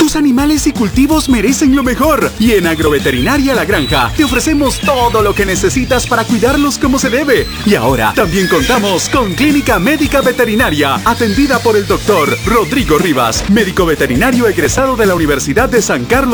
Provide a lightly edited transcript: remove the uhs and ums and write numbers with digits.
Tus animales y cultivos merecen lo mejor. Y en Agroveterinaria La Granja te ofrecemos todo lo que necesitas para cuidarlos como se debe. Y ahora también contamos con Clínica Médica Veterinaria, atendida por el doctor Rodrigo Rivas, médico veterinario egresado de la Universidad de San Carlos